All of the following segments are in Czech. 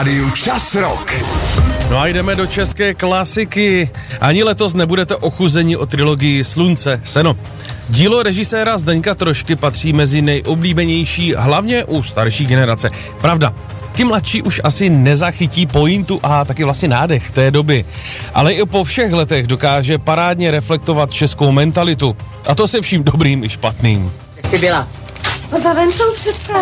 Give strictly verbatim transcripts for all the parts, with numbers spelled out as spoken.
Rádiu Čas Rock. No a jdeme do české klasiky. Ani letos nebudete ochuzeni o trilogii Slunce, seno. Dílo režiséra Zdeňka Trošky patří mezi nejoblíbenější, hlavně u starší generace. Pravda, ti mladší už asi nezachytí pointu a taky vlastně nádech té doby. Ale i po všech letech dokáže parádně reflektovat českou mentalitu. A to se vším dobrým i špatným. Jak jsi byla? Za Vencou přece.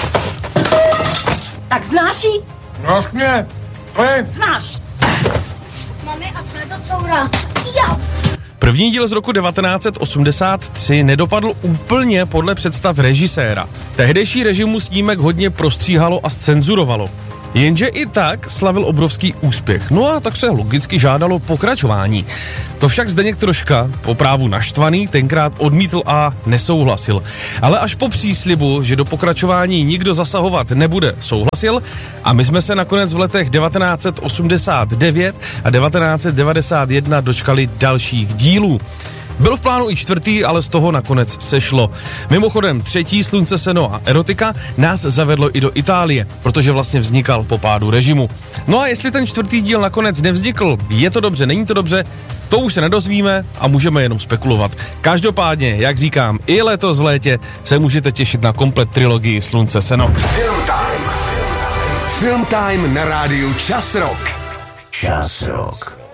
Tak znáš jí? Vlastně, pojď. Znáš. Mami, a co je to coura? Jo. První díl z roku devatenáct set osmdesát tři nedopadl úplně podle představ režiséra. Tehdejší režimu snímek hodně prostříhalo a zcenzurovalo. Jenže i tak slavil obrovský úspěch. No a tak se logicky žádalo pokračování. To však Zdeněk Troška, po právu naštvaný, tenkrát odmítl a nesouhlasil. Ale až po příslibu, že do pokračování nikdo zasahovat nebude, souhlasil a my jsme se nakonec v letech devatenáct set osmdesát devět a devatenáct set devadesát jedna dočkali dalších dílů. Byl v plánu i čtvrtý, ale z toho nakonec sešlo. Mimochodem, třetí Slunce, seno a erotika nás zavedlo i do Itálie, protože vlastně vznikal po pádu režimu. No a jestli ten čtvrtý díl nakonec nevznikl, je to dobře, není to dobře, to už se nedozvíme a můžeme jenom spekulovat. Každopádně, jak říkám, i letos v létě se můžete těšit na komplet trilogii Slunce, seno. Film Time. Film Time na rádiu Čas Rock. Čas Rock.